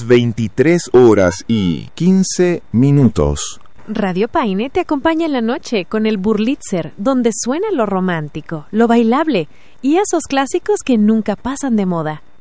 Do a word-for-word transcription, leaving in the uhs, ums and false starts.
las veintitrés horas y quince minutos. Radio Paine te acompaña en la noche con el Burlitzer, donde suena lo romántico, lo bailable y esos clásicos que nunca pasan de moda.